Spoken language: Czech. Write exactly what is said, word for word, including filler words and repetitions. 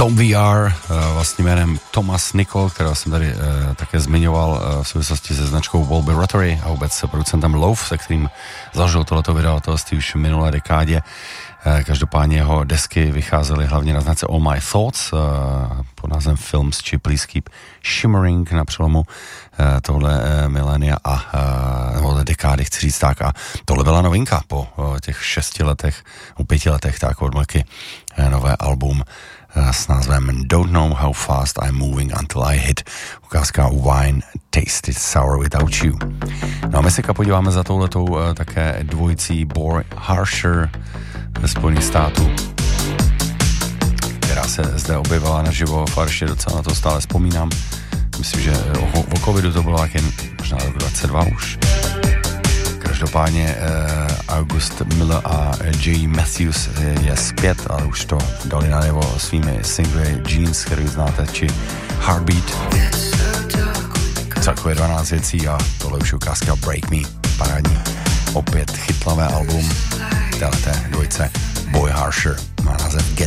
Tom V R, vlastním jménem Thomas Nicol, kterého jsem tady eh, také zmiňoval eh, v souvislosti se značkou Volby Rotary a vůbec se producentem Loaf, se kterým zažil tohleto vydavatelství už v minulé dekádě. Eh, každopádně jeho desky vycházely hlavně na značce All My Thoughts eh, pod názvem Films či Please Keep Shimmering na přelomu eh, tohle eh, milénia a eh, nebo dekády, chci říct tak. A tohle byla novinka po eh, těch šesti letech, u pěti letech tak od Mleky, eh, nové album s názvem Don't Know How Fast I'm Moving Until I Hit. Ukázka Wine Tasted Sour Without You. No a my se podíváme za touhletou uh, také dvojicí Boy Harsher ve Spojených států, která se zde objevila naživo v Arši, docela na to stále vzpomínám. Myslím, že o, o covidu to bylo jen možná rok dvacet dva už. Každopádně eh, August Miller a Jay Matthews je zpět, ale už to dali najevo svými singly Jeans, který znáte, či Heartbeat. Celkově dvanáct věcí a tohle už je ukázka Break Me, parádní. Opět chytlavé album téhleté dvojce Boy Harsher, má název Get